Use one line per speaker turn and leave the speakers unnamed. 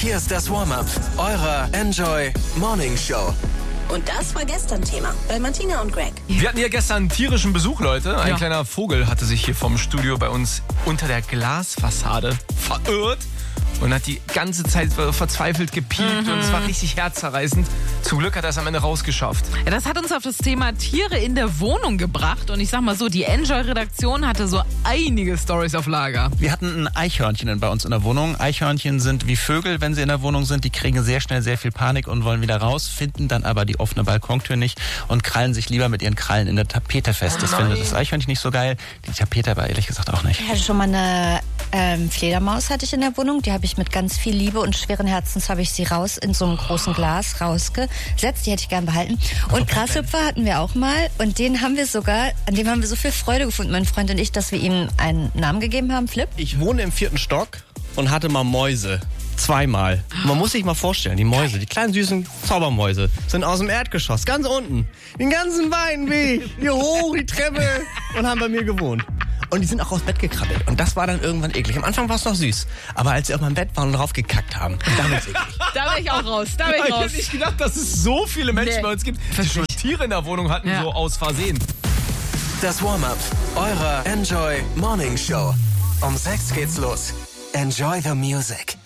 Hier ist das Warm-Up eurer Enjoy Morning Show.
Und das war gestern Thema bei Martina und Greg.
Wir hatten hier gestern tierischen Besuch, Leute. Ein kleiner Vogel hatte sich hier vom Studio bei uns unter der Glasfassade verirrt und hat die ganze Zeit verzweifelt gepiept und es war richtig herzzerreißend. Zum Glück hat er es am Ende rausgeschafft.
Ja, das hat uns auf das Thema Tiere in der Wohnung gebracht und ich sag mal so, die Enjoy-Redaktion hatte so einige Storys auf Lager.
Wir hatten ein Eichhörnchen bei uns in der Wohnung. Eichhörnchen sind wie Vögel, wenn sie in der Wohnung sind. Die kriegen sehr schnell sehr viel Panik und wollen wieder raus, finden dann aber die offene Balkontür nicht und krallen sich lieber mit ihren Krallen in der Tapete fest. Das findet das Eichhörnchen nicht so geil, die Tapete aber ehrlich gesagt auch nicht.
Ich hatte schon mal eine Fledermaus hatte ich in der Wohnung. Die habe ich mit ganz viel Liebe und schweren Herzens habe ich sie raus in so einem großen Glas rausgesetzt. Die hätte ich gern behalten. Und Grashüpfer hatten wir auch mal und an dem haben wir so viel Freude gefunden, mein Freund und ich, dass wir ihm einen Namen gegeben haben, Flip.
Ich wohne im 4. Stock und hatte mal Mäuse. Zweimal. Man muss sich mal vorstellen, die Mäuse, die kleinen süßen Zaubermäuse, sind aus dem Erdgeschoss, ganz unten, den ganzen weiten Weg, hier hoch die Treppe und haben bei mir gewohnt. Und die sind auch aufs Bett gekrabbelt. Und das war dann irgendwann eklig. Am Anfang war es noch süß. Aber als sie auf meinem Bett waren und drauf gekackt haben, dann wird's eklig.
Da wäre ich auch raus,
Ich hätte nicht gedacht, dass es so viele Menschen bei uns gibt, die schon Tiere in der Wohnung hatten, so aus Versehen.
Das Warm-Up eurer Enjoy Morning Show. Um 6 geht's los. Enjoy the music.